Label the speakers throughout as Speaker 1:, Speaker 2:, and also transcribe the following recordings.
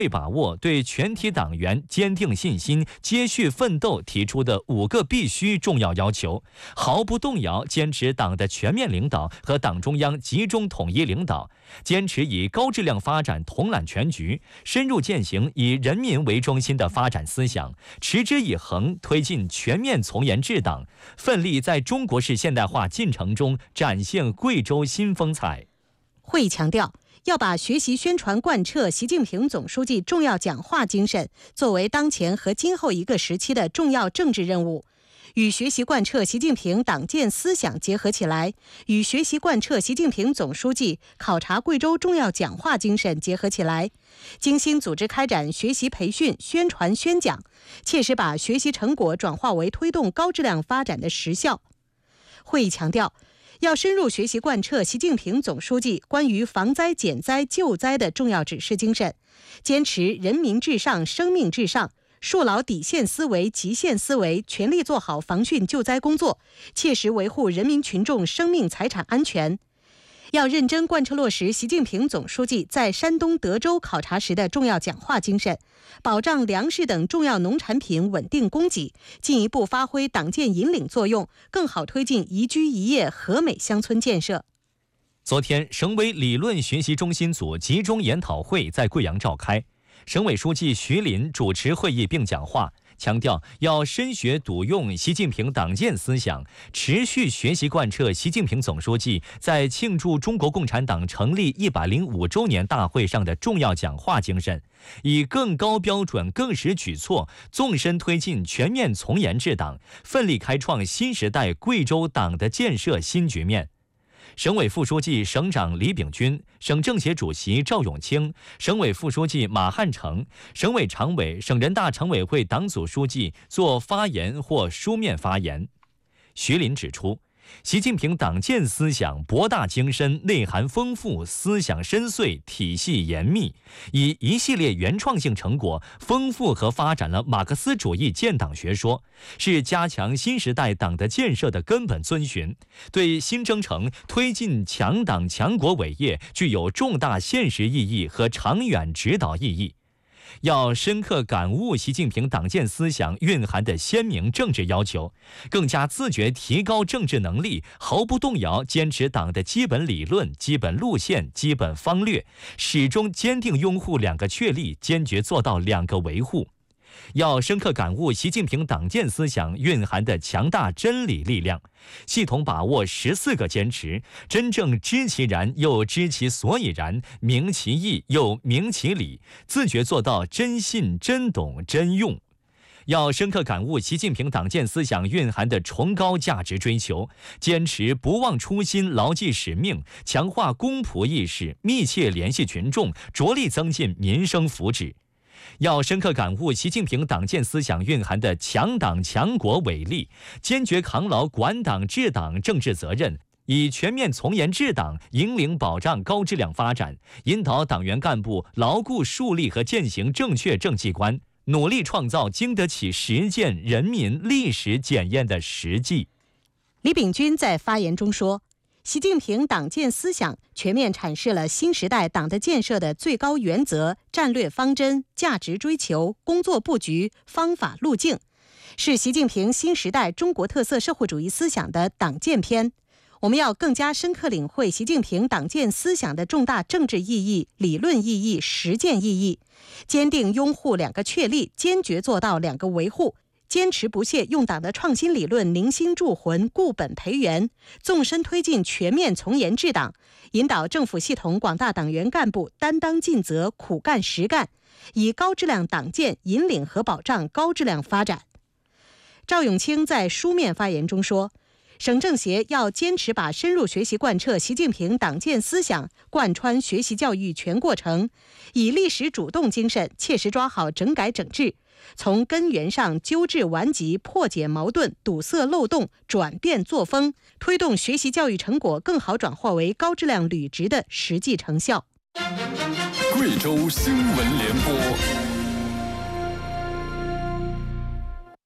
Speaker 1: 会把握对全体党员坚定信心、接续奋斗提出的5个必须重要要求，毫不动摇坚持党的全面领导和党中央集中统一领导，坚持以高质量发展统揽全局，深入践行以人民为中心的发展思想，持之以恒推进全面从严治党，奋力在中国式现代化进程中展现贵州新风采。
Speaker 2: 会议强调，要把学习宣传贯彻习近平总书记重要讲话精神作为当前和今后一个时期的重要政治任务，与学习贯彻习近平党建思想结合起来，与学习贯彻习近平总书记考察贵州重要讲话精神结合起来，精心组织开展学习培训、宣传宣讲，切实把学习成果转化为推动高质量发展的实效。会议强调，要深入学习贯彻习近平总书记关于防灾减灾救灾的重要指示精神，坚持人民至上、生命至上，树牢底线思维、极限思维，全力做好防汛救灾工作，切实维护人民群众生命财产安全。要认真贯彻落实习近平总书记在山东德州考察时的重要讲话精神，保障粮食等重要农产品稳定供给，进一步发挥党建引领作用，更好推进宜居宜业和美乡村建设。
Speaker 1: 昨天，省委理论学习中心组集中研讨会在贵阳召开，省委书记徐林主持会议并讲话，强调要深学笃用习近平党建思想，持续学习贯彻习近平总书记在庆祝中国共产党成立105周年大会上的重要讲话精神，以更高标准、更实举措，纵深推进全面从严治党，奋力开创新时代贵州党的建设新局面。省委副书记、省长李炳军、省政协主席赵永清、省委副书记马汉成、省委常委、省人大常委会党组书记做发言或书面发言。徐林指出，习近平党建思想博大精深、内涵丰富、思想深邃、体系严密，以一系列原创性成果丰富和发展了马克思主义建党学说，是加强新时代党的建设的根本遵循，对新征程推进强党强国伟业具有重大现实意义和长远指导意义。要深刻感悟习近平党建思想蕴含的鲜明政治要求，更加自觉提高政治能力，毫不动摇坚持党的基本理论、基本路线、基本方略，始终坚定拥护2个确立，坚决做到2个维护。要深刻感悟习近平党建思想蕴含的强大真理力量，系统把握14个坚持，真正知其然又知其所以然，明其意又明其理，自觉做到真信、真懂、真用。要深刻感悟习近平党建思想蕴含的崇高价值追求，坚持不忘初心、牢记使命，强化公仆意识，密切联系群众，着力增进民生福祉。要深刻感悟习近平党建思想蕴含的强党强国伟力，坚决扛牢管党治党政治责任，以全面从严治党引领保障高质量发展，引导党员干部牢固树立和践行正确政绩观，努力创造经得起实践人民历史检验的实际。
Speaker 2: 李炳军在发言中说，习近平党建思想全面阐释了新时代党的建设的最高原则、战略方针、价值追求、工作布局、方法路径，是习近平新时代中国特色社会主义思想的党建篇。我们要更加深刻领会习近平党建思想的重大政治意义、理论意义、实践意义，坚定拥护2个确立，坚决做到2个维护，坚持不懈用党的创新理论凝心铸魂、固本培元，纵深推进全面从严治党，引导政府系统广大党员干部担当尽责、苦干实干，以高质量党建引领和保障高质量发展。赵永清在书面发言中说，省政协要坚持把深入学习贯彻习近平党建思想贯穿学习教育全过程，以历史主动精神切实抓好整改整治，从根源上纠治顽疾，破解矛盾，堵塞漏洞，转变作风，推动学习教育成果更好转化为高质量履职的实际成效。
Speaker 3: 贵州新闻联播。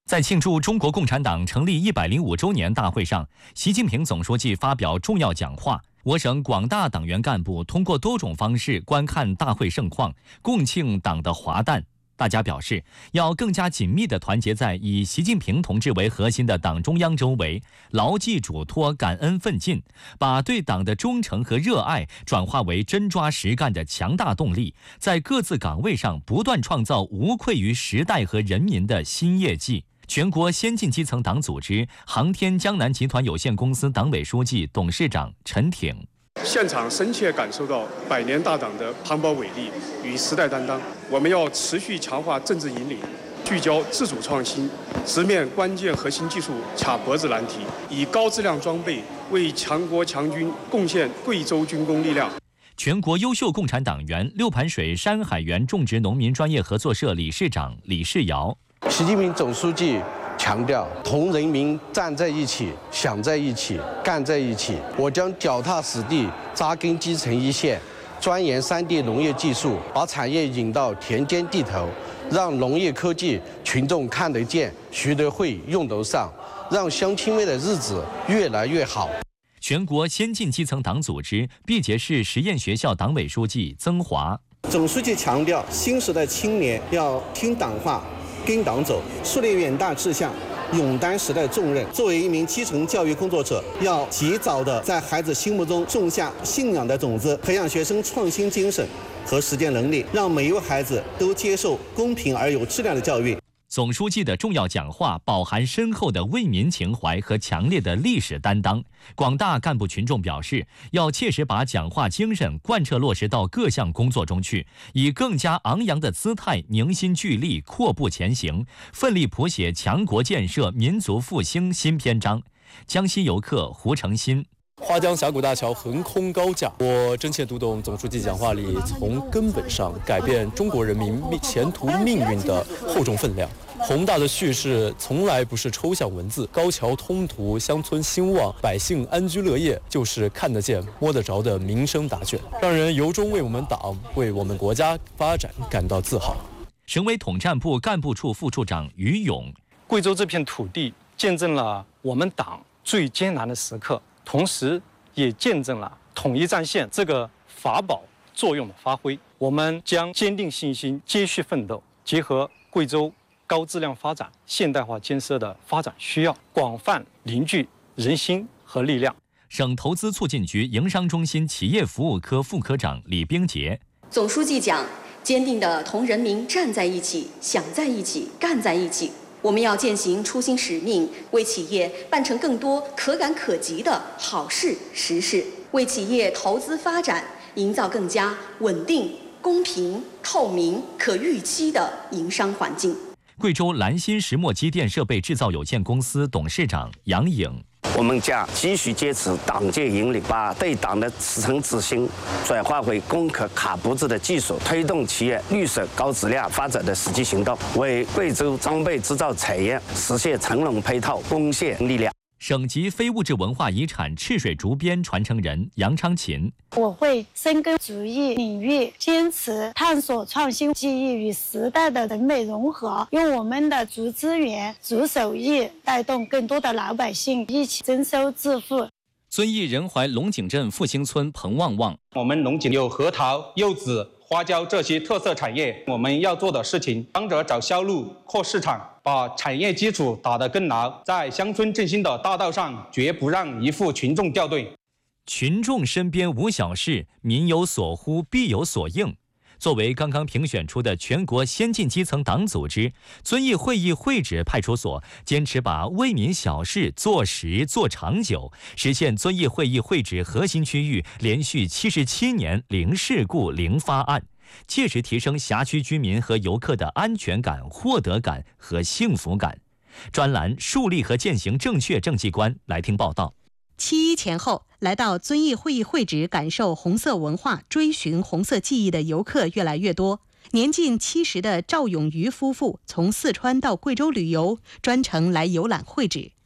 Speaker 1: 在庆祝中国共产党成立105周年大会上，习近平总书记发表重要讲话。我省广大党员干部通过多种方式观看大会盛况，共庆党的华诞。大家表示，要更加紧密地团结在以习近平同志为核心的党中央周围，牢记嘱托，感恩奋进，把对党的忠诚和热爱转化为真抓实干的强大动力，在各自岗位上不断创造无愧于时代和人民的新业绩。全国先进基层党组织航天江南集团有限公司党委书记、董事长陈挺。
Speaker 3: 现场深切感受到百年大党的磅礴伟力与时代担当。我们要持续强化政治引领，聚焦自主创新，直面关键核心技术卡脖子难题，以高质量装备为强国强军贡献贵州军工力量。
Speaker 1: 全国优秀共产党员六盘水山海园种植农民专业合作社理事长李世尧。
Speaker 4: 习近平总书记强调，同人民站在一起，想在一起，干在一起。我将脚踏实地，扎根基层一线，钻研3D 农业技术，把产业引到田间地头，让农业科技群众看得见、学得会、用得上，让乡亲们的日子越来越好。
Speaker 1: 全国先进基层党组织毕节市实验学校党委书记曾华。
Speaker 5: 总书记强调，新时代青年要听党话，跟党走，树立远大志向，勇担时代重任。作为一名基层教育工作者，要及早的在孩子心目中种下信仰的种子，培养学生创新精神和实践能力，让每一位孩子都接受公平而有质量的教育。
Speaker 1: 总书记的重要讲话饱含深厚的为民情怀和强烈的历史担当。广大干部群众表示，要切实把讲话精神贯彻落实到各项工作中去，以更加昂扬的姿态凝心聚力，阔步前行，奋力谱写强国建设、民族复兴新篇章。江西游客胡成新。
Speaker 6: 花江峡谷大桥横空高架，我真切读懂总书记讲话里从根本上改变中国人民前途命运的厚重分量。宏大的叙事从来不是抽象文字，高桥通途、乡村兴旺、百姓安居乐业，就是看得见、摸得着的民生答卷，让人由衷为我们党、为我们国家发展感到自豪。
Speaker 1: 省委统战部干部处副处长于勇。
Speaker 7: 贵州这片土地见证了我们党最艰难的时刻，同时也见证了统一战线这个法宝作用的发挥。我们将坚定信心，接续奋斗，结合贵州高质量发展、现代化建设的发展需要，广泛凝聚人心和力量。
Speaker 1: 省投资促进局营商中心企业服务科副科长李冰杰。
Speaker 8: 总书记讲，坚定地同人民站在一起，想在一起，干在一起。我们要践行初心使命，为企业办成更多可感可及的好事实事，为企业投资发展营造更加稳定、公平、透明、可预期的营商环境。
Speaker 1: 贵州蓝芯石墨机电设备制造有限公司董事长杨颖。
Speaker 9: 我们将继续坚持党建引领，把对党的赤诚之心转化为攻克卡脖子的技术，推动企业绿色高质量发展的实际行动，为贵州装备制造产业实现成龙配套贡献力量。
Speaker 1: 省级非物质文化遗产赤水竹编传承人杨昌琴。
Speaker 10: 我会深耕竹艺领域，坚持探索创新技艺与时代的审美融合，用我们的竹资源、竹手艺带动更多的老百姓一起增收致富。
Speaker 1: 遵义仁怀龙井镇复兴村彭旺旺。
Speaker 11: 我们龙井有核桃、柚子、花椒这些特色产业，我们要做的事情，帮着找销路、扩市场，把产业基础打得更牢，在乡村振兴的大道上，绝不让一副群众掉队。
Speaker 1: 群众身边无小事，民有所呼，必有所应。作为刚刚评选出的全国先进基层党组织，遵义会议会址派出所坚持把为民小事做实做长久，实现遵义会议会址核心区域连续77年零事故零发案，切实提升辖区居民和游客的安全感、获得感和幸福感。专栏树立和践行正确政绩观。来听报道。
Speaker 2: 7.1前后，来到遵义会议会址感受红色文化、追寻红色记忆的游客越来越多。年近70的赵永瑜夫妇从四川到贵州旅游，专程来游览会址。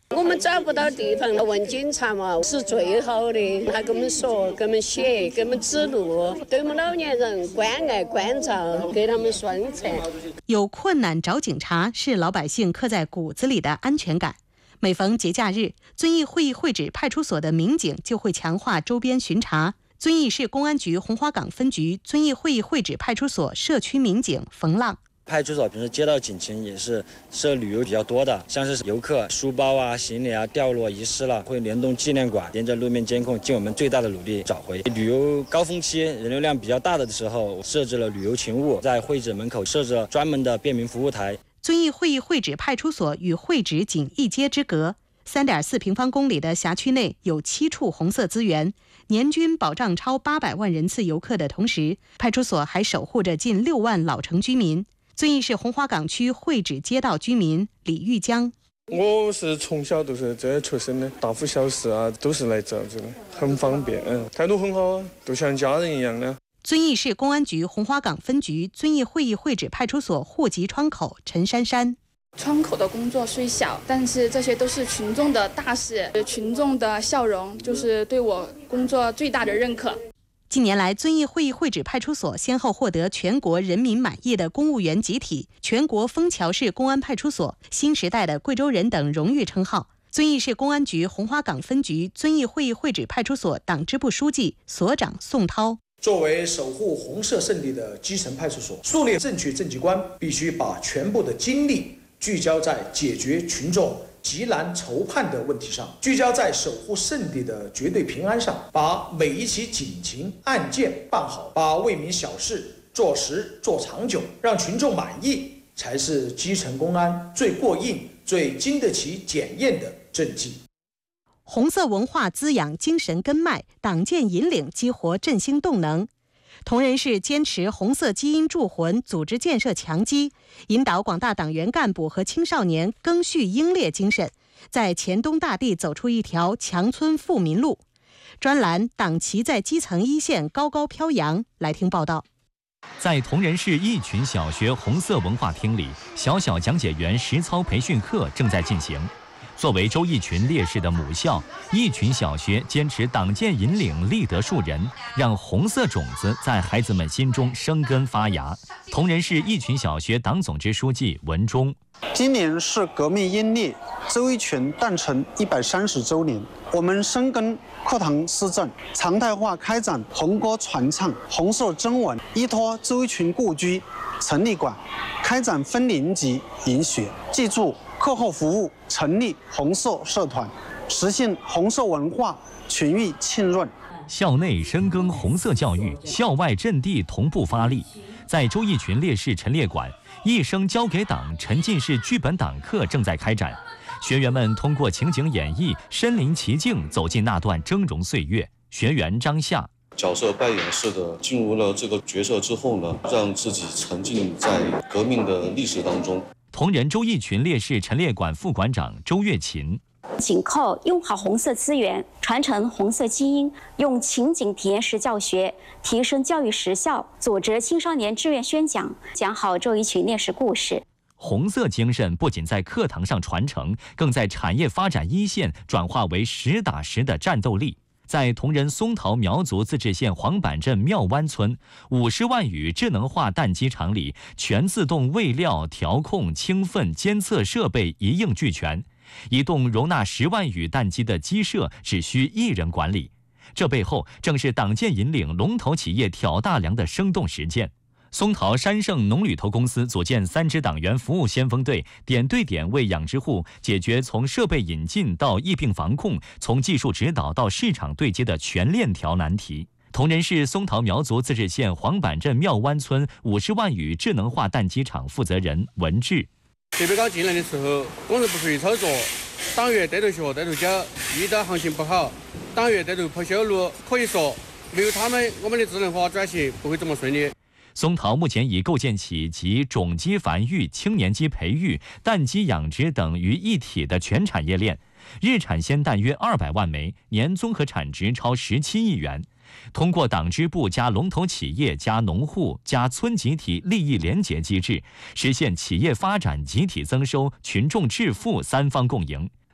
Speaker 12: 我们找不到地方，问警察嘛是最好的，他给我们说，给我们写，给我们指路，对我们老年人关爱关照，给他们宣传。
Speaker 2: 有困难找警察是老百姓刻在骨子里的安全感。每逢节假日，遵义会议会址派出所的民警就会强化周边巡查。遵义市公安局红花岗分局遵义会议会址派出所社区民警冯浪。
Speaker 13: 派出所平时接到警情也是涉旅游比较多的，像是游客书包啊、行李啊掉落遗失了，会联动纪念馆，沿着路面监控，尽我们最大的努力找回。旅游高峰期人流量比较大的时候，设置了旅游勤务，在会址门口设置了专门的便民服务台。
Speaker 2: 遵义会议会址派出所与会址仅一街之隔，3.4平方公里的辖区内有7处红色资源，年均保障超800万人次游客的同时，派出所还守护着近6万老城居民。遵义市红花岗区会址街道居民李玉江：
Speaker 14: 我是从小都是这出生的，大户小事啊都是来这儿子的，很方便，态度很好，都像家人一样的。
Speaker 2: 遵义市公安局红花岗分局遵义会议会址派出所户籍窗口陈珊珊：
Speaker 15: 窗口的工作虽小，但是这些都是群众的大事，群众的笑容就是对我工作最大的认可。
Speaker 2: 近年来，遵义会议会址派出所先后获得全国人民满意的公务员集体、全国枫桥市公安派出所、新时代的贵州人等荣誉称号。遵义市公安局红花岗分局遵义会议会址派出所党支部书记、所长宋涛：
Speaker 16: 作为守护红色圣地的基层派出所，树立正确政绩观，必须把全部的精力聚焦在解决群众急难愁盼的问题上，聚焦在守护圣地的绝对平安上，把每一起警情案件办好，把为民小事做实做长久，让群众满意，才是基层公安最过硬、最经得起检验的政绩。
Speaker 2: 红色文化滋养精神根脉，党建引领激活振兴动能。铜仁市坚持红色基因铸魂组织建设强基，引导广大党员干部和青少年赓续英烈精神，在黔东大地走出一条强村富民路。专栏党旗在基层一线高高飘扬，来听报道。
Speaker 1: 在铜仁市义群小学红色文化厅里，小小讲解员实操培训课正在进行。作为周义群烈士的母校，义群小学坚持党建引领立德树人，让红色种子在孩子们心中生根发芽。铜仁市义群小学党总支书记文忠：
Speaker 17: 今年是革命英烈周义群诞辰130周年，我们深耕课堂施政，常态化开展红歌传唱、红色征文，依托周义群故居成立馆，开展分龄级研学，记住课后服务，成立红色社团，实现红色文化群域浸润。
Speaker 1: 校内深耕红色教育，校外阵地同步发力。在周义群烈士陈列馆，一生交给党沉浸式剧本党课正在开展。学员们通过情景演绎，身临其境，走进那段峥嵘岁月。学员张夏：
Speaker 18: 角色扮演式的进入了这个角色之后呢，让自己沉浸在革命的历史当中。
Speaker 1: 铜仁周义群烈士陈列馆副馆长周月琴：
Speaker 19: 紧扣用好红色资源，传承红色基因，用情景体验式教学提升教育实效，组织青少年志愿宣讲，讲好周义群烈士故事。
Speaker 1: 红色精神不仅在课堂上传承，更在产业发展一线转化为实打实的战斗力。在铜仁松桃苗族自治县黄板镇庙湾村，50万宇智能化氮机厂里，全自动喂料、调控、清分、监测设备一应俱全。一栋容纳10万宇氮机的鸡舍只需1人管理，这背后正是党建引领龙头企业挑大梁的生动实践。松桃山盛农旅投公司组建3支党员服务先锋队，点对点为养殖户解决从设备引进到疫病防控，从技术指导到市场对接的全链条难题。铜仁市松桃苗族自治县黄板镇庙湾村50万宇智能化氮机厂负责人文志：
Speaker 20: 特别刚进来的时候，工人不属于操作，党员带头学带头教，遇到行情不好，党员带头跑修路，可以说没有他们，我们的智能化转型不会这么顺利。
Speaker 1: 松桃目前已构建起集种鸡繁育、青年鸡培育、蛋鸡养殖等于一体的全产业链，日产鲜蛋约200万枚，年综合产值超17亿元。通过党支部加龙头企业加农户加村集体利益联结机制，实现企业发展集体增收、群众致富3方共赢。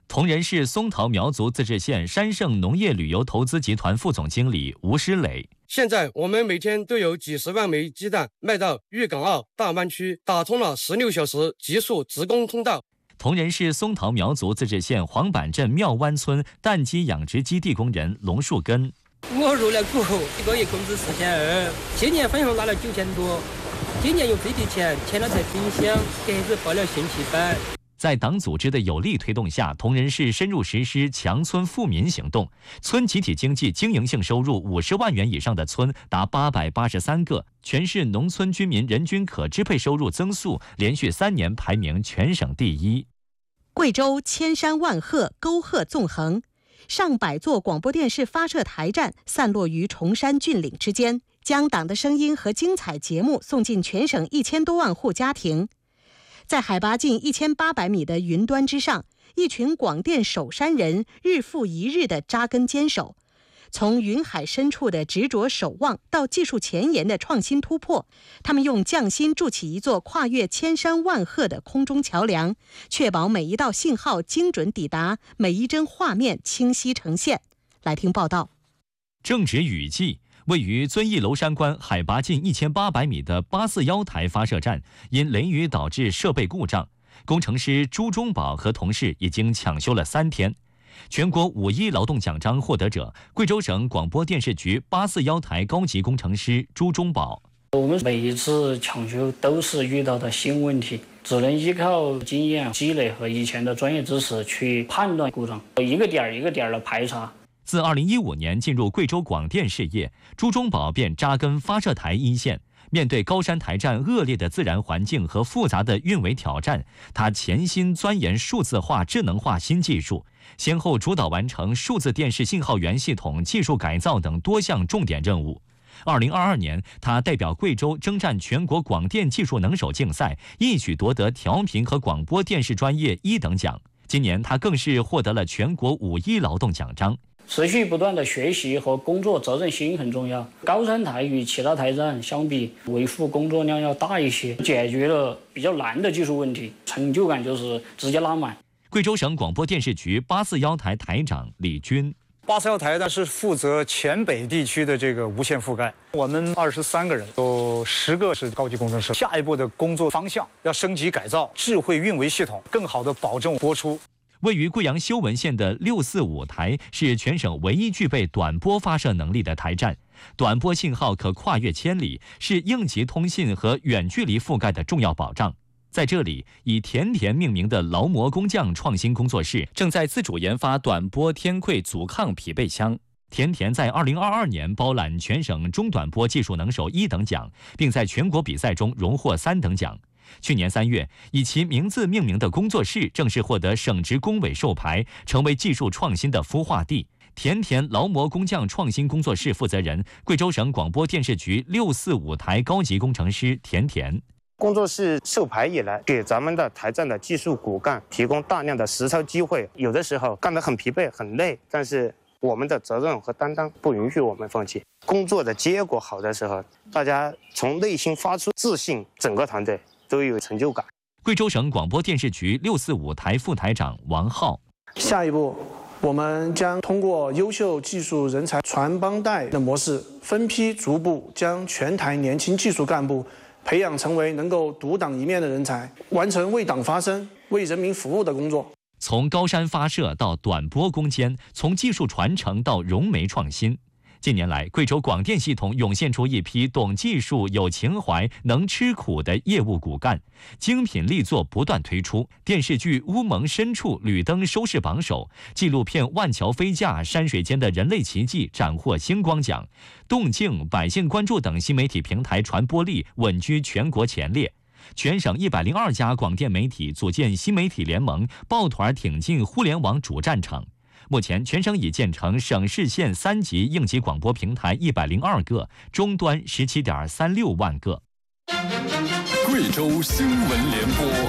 Speaker 1: 铜仁市松桃苗族自治县山盛农业旅游投资集团副总经理吴诗磊。
Speaker 21: 现在我们每天都有几十万枚鸡蛋卖到粤港澳大湾区，打通了16小时极速直供通道。
Speaker 1: 铜仁市松桃苗族自治县黄板镇庙湾村蛋鸡养殖基地工人龙树根。
Speaker 22: 我入了股，1个月工资4200，去年分红拿了9000多，今年有这笔钱，添了台冰箱，给孩子报了兴趣班。
Speaker 1: 在党组织的有力推动下，铜仁市深入实施强村富民行动，村集体经济经营性收入50万元以上的村达883个，全市农村居民人均可支配收入增速连续3年排名全省第1。
Speaker 2: 贵州千山万壑，沟壑纵横，上百座广播电视发射台站散落于崇山峻岭之间，将党的声音和精彩节目送进全省1000多万户家庭。在海拔近1800米的云端之上，一群广电守山人日复一日地扎根坚守，从云海深处的执着守望到技术前沿的创新突破，他们用匠心筑起一座跨越千山万壑的空中桥梁，确保每一道信号精准抵达，每一帧画面清晰呈现。来听报道。
Speaker 1: 正值雨季，位于遵义娄山关海拔近1800米的841台发射站因雷雨导致设备故障，工程师朱忠宝和同事已经抢修了3天。全国5·1劳动奖章获得者，贵州省广播电视局841台高级工程师朱忠宝。
Speaker 23: 我们每一次抢修都是遇到的新问题，只能依靠经验积累和以前的专业知识去判断故障，一个点一个点的排查。
Speaker 1: 自2015年进入贵州广电事业，朱忠宝便扎根发射台一线。面对高山台站恶劣的自然环境和复杂的运维挑战，他潜心钻研数字化、智能化新技术，先后主导完成数字电视信号源系统技术改造等多项重点任务。2022年，他代表贵州征战全国广电技术能手竞赛，一举夺得调频和广播电视专业1等奖。今年，他更是获得了全国5·1劳动奖章。
Speaker 23: 持续不断的学习和工作责任心很重要。高山台与其他台站相比，维护工作量要大一些，解决了比较难的技术问题，成就感就是直接拉满。
Speaker 1: 贵州省广播电视局841台台长李军。
Speaker 24: 841台呢是负责黔北地区的这个无线覆盖，我们23个人，有10个是高级工程师。下一步的工作方向要升级改造智慧运维系统，更好的保证播出。
Speaker 1: 位于贵阳修文县的645台是全省唯一具备短波发射能力的台站，短波信号可跨越千里，是应急通信和远距离覆盖的重要保障。在这里，以甜甜命名的劳模工匠创新工作室正在自主研发短波天馈阻抗匹配枪。甜甜在2022年包揽全省中短波技术能手1等奖，并在全国比赛中荣获3等奖。去年3月，以其名字命名的工作室正式获得省直工委授牌，成为技术创新的孵化地。甜甜劳模工匠创新工作室负责人，贵州省广播电视局645台高级工程师甜甜。
Speaker 25: 工作室授牌以来，给咱们的台站的技术骨干提供大量的实操机会，有的时候干得很疲惫很累，但是我们的责任和担当不允许我们放弃。工作的结果好的时候，大家从内心发出自信，整个团队都有成就感。
Speaker 1: 贵州省广播电视局645台副台长王浩。
Speaker 26: 下一步，我们将通过优秀技术人才传帮带的模式，分批逐步将全台年轻技术干部培养成为能够独当一面的人才，完成为党发声、为人民服务的工作。
Speaker 1: 从高山发射到短波攻坚，从技术传承到融媒创新。近年来，贵州广电系统涌现出一批懂技术、有情怀、能吃苦的业务骨干，精品力作不断推出。电视剧《乌蒙深处》屡登收视榜首，纪录片《万桥飞架：山水间的人类奇迹》斩获星光奖，动静、百姓关注等新媒体平台传播力稳居全国前列。全省102家广电媒体组建新媒体联盟，抱团挺进互联网主战场。目前，全省已建成省市县3级应急广播平台102个，终端17.36万个。
Speaker 27: 贵州新闻联播。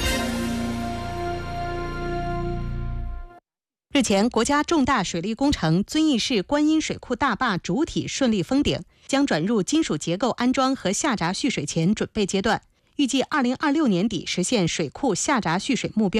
Speaker 2: 日前，国家重大水利工程遵义市观音水库大坝主体顺利封顶，将转入金属结构安装和下闸蓄水前准备阶段，预计2026年底实现水库下闸蓄水目标。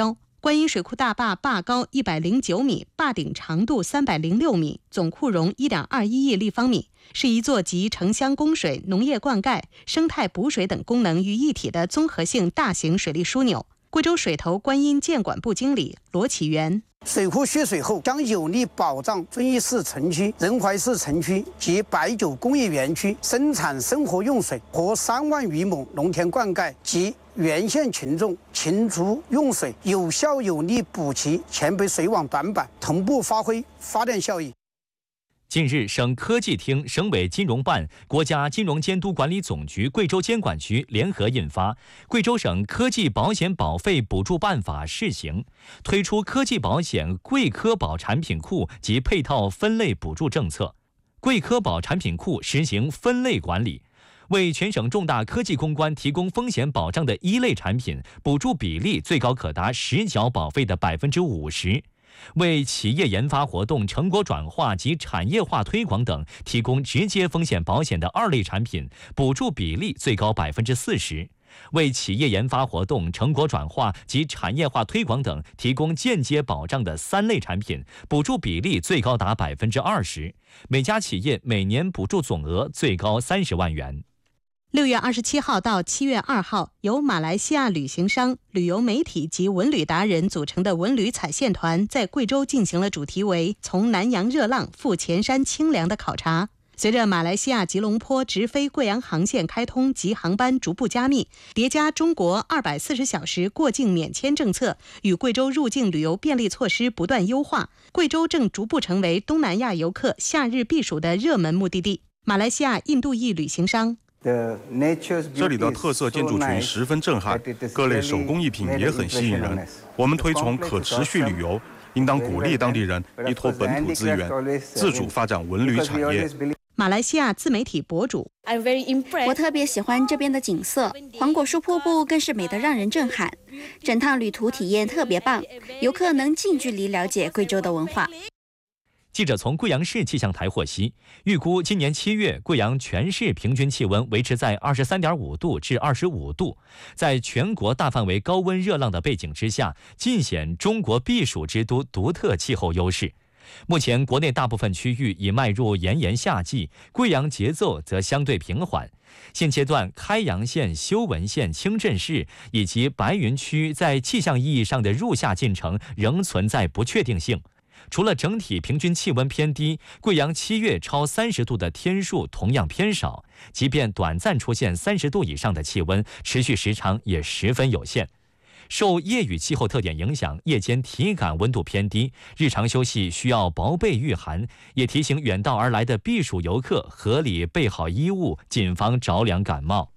Speaker 2: 观音水库大坝坝高109米，坝顶长度306米，总库容1.21亿立方米，是一座集城乡供水、农业灌溉、生态补水等功能于一体的综合性大型水利枢纽。贵州水投观音建管部经理罗启元：
Speaker 3: 水库蓄水后，将有力保障遵义市城区、仁怀市城区及白酒工业园区生产生活用水和3万余亩农田灌溉及原县群众勤足用水，有效有力补齐前北水网短板，同步发挥发电效益。
Speaker 1: 近日，省科技厅、省委金融办、国家金融监督管理总局、贵州监管局联合印发《贵州省科技保险保费补助办法》试行，推出科技保险贵科保产品库及配套分类补助政策。贵科保产品库实行分类管理，为全省重大科技攻关提供风险保障的一类产品，补助比例最高可达实缴保费的50%。为企业研发活动成果转化及产业化推广等提供直接风险保险的2类产品，补助比例最高40%；为企业研发活动成果转化及产业化推广等提供间接保障的3类产品，补助比例最高达20%，每家企业每年补助总额最高30万元。
Speaker 2: 6月27号到7月2号，由马来西亚旅行商、旅游媒体及文旅达人组成的文旅采线团在贵州进行了主题为“从南洋热浪赴前山清凉”的考察。随着马来西亚吉隆坡直飞贵阳航线开通及航班逐步加密，叠加中国240小时过境免签政策与贵州入境旅游便利措施不断优化，贵州正逐步成为东南亚游客夏日避暑的热门目的地。马来西亚印度裔旅行商：
Speaker 4: 这里的特色建筑群十分震撼，各类手工艺品也很吸引人。我们推崇可持续旅游，应当鼓励当地人依托本土资源，自主发展文旅产业。
Speaker 2: 马来西亚自媒体博主：
Speaker 5: 我特别喜欢这边的景色，黄果树瀑布更是美得让人震撼。整趟旅途体验特别棒，游客能近距离了解贵州的文化。
Speaker 1: 记者从贵阳市气象台获悉，预估今年7月贵阳全市平均气温维持在23.5度至25度，在全国大范围高温热浪的背景之下，尽显中国避暑之都独特气候优势。目前国内大部分区域已迈入炎炎夏季，贵阳节奏则相对平缓。现阶段开阳县、修文县、清镇市以及白云区在气象意义上的入夏进程仍存在不确定性。除了整体平均气温偏低，贵阳7月超30度的天数同样偏少，即便短暂出现30度以上的气温，持续时长也十分有限。受夜雨气候特点影响，夜间体感温度偏低，日常休息需要薄被御寒，也提醒远道而来的避暑游客合理备好衣物，谨防着凉感冒。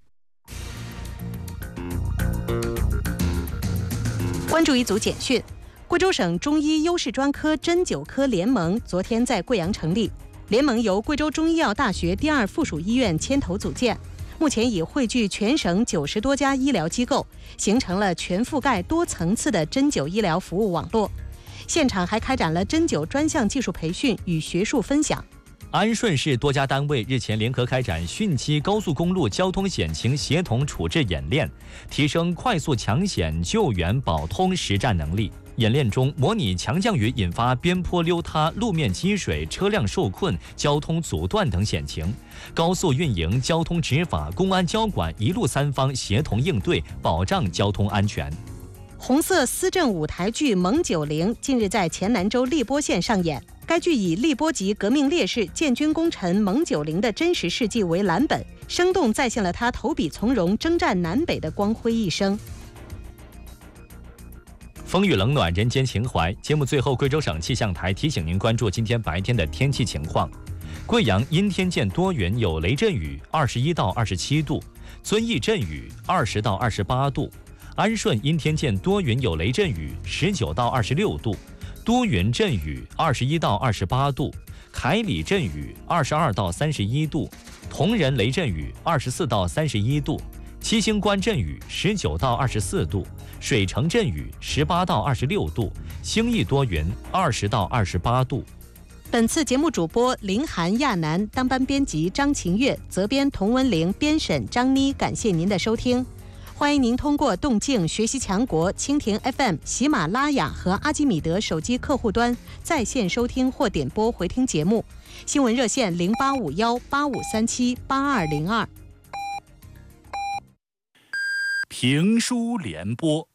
Speaker 2: 关注一组简讯。贵州省中医优势专科针灸科联盟昨天在贵阳成立，联盟由贵州中医药大学第2附属医院牵头组建，目前已汇聚全省90多家医疗机构，形成了全覆盖多层次的针灸医疗服务网络。现场还开展了针灸专项技术培训与学术分享。
Speaker 1: 安顺市多家单位日前联合开展汛期高速公路交通险情协同处置演练，提升快速抢险救援保通实战能力。演练中模拟强降雨引发边坡溜塌、路面积水、车辆受困、交通阻断等险情，高速运营、交通执法、公安交管一路3方协同应对，保障交通安全。
Speaker 2: 红色思政舞台剧《蒙九龄》近日在黔南州荔波县上演。该剧以荔波籍革命烈士建军功臣蒙九龄的真实事迹为蓝本，生动再现了他投笔从戎、征战南北的光辉一生。
Speaker 1: 风雨冷暖，人间情怀。节目最后，贵州省气象台提醒您关注今天白天的天气情况。贵阳阴天见多云，有雷阵雨，21到27度；遵义阵雨，20到28度；安顺阴天见多云，有雷阵雨，19到26度；都匀阵雨，21到28度；凯里阵雨，22到31度；铜仁雷阵雨，24到31度；七星关阵雨，19到24度；水城阵雨，18到26度；兴义多云，20到28度。
Speaker 2: 本次节目主播林涵、亚楠，当班编辑张晴月，责编童文玲，编审张妮。感谢您的收听。 欢迎您通过动静学习强国、蜻蜓 FM、喜马拉雅和阿基米德手机客户端在线收听或点播回听节目。新闻热线085185378202。
Speaker 6: 评书联播。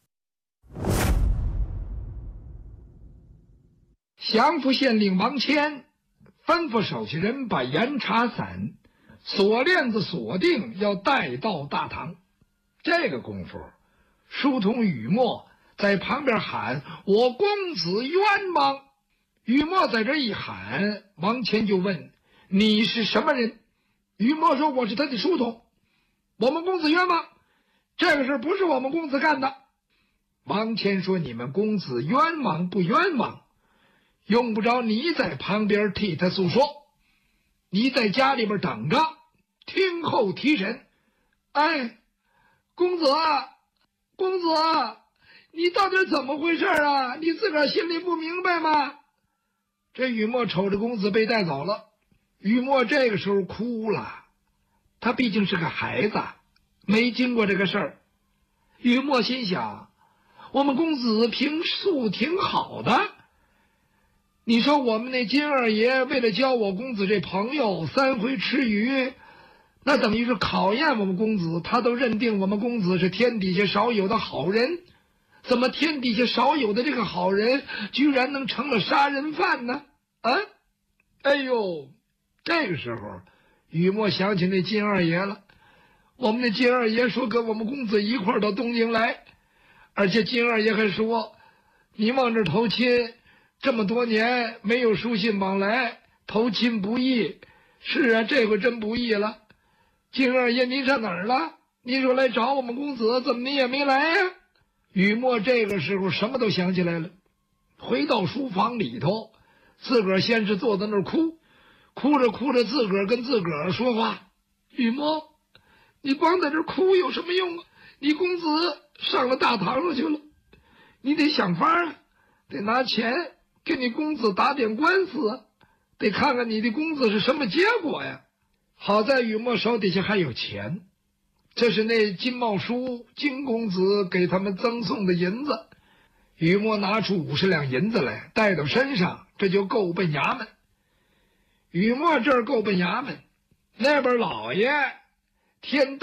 Speaker 7: 祥符县令王谦吩咐手下人把严查伞、锁链子锁定，要带到大堂。这个功夫，书童雨墨在旁边喊：“我公子冤枉！”雨墨在这一喊，王谦就问：“你是什么人？”雨墨说：“我是他的书童。”我们公子冤枉，这个事不是我们公子干的。王谦说：“你们公子冤枉不冤枉？用不着你在旁边替他诉说，你在家里边等着，听候提审。”哎，公子，公子，你到底怎么回事啊？你自个儿心里不明白吗？这雨墨瞅着公子被带走了，雨墨这个时候哭了。他毕竟是个孩子，没经过这个事儿。雨墨心想，我们公子平素挺好的，你说我们那金二爷为了交我公子这朋友3回吃鱼，那等于是考验我们公子，他都认定我们公子是天底下少有的好人，怎么天底下少有的这个好人居然能成了杀人犯呢？啊！哎呦，这个时候雨墨想起那金二爷了。我们那金二爷说跟我们公子一块儿到东京来，而且金二爷还说，你往这投亲这么多年没有书信往来，投亲不易。是啊，这回真不易了。金二爷您上哪儿了？您说来找我们公子，怎么你也没来呀？雨墨这个时候什么都想起来了，回到书房里头，自个儿先是坐在那儿哭，哭着哭着自个儿跟自个儿说话：“雨墨，你光在这哭有什么用啊？你公子上了大堂上去了，你得想法啊，得拿钱给你公子打点官司啊，得看看你的公子是什么结果呀。”好在雨墨手底下还有钱，这是那金茂叔金公子给他们赠送的银子。雨墨拿出50两银子来，带到身上，这就够奔衙门。雨墨这儿够奔衙门，那边老爷天大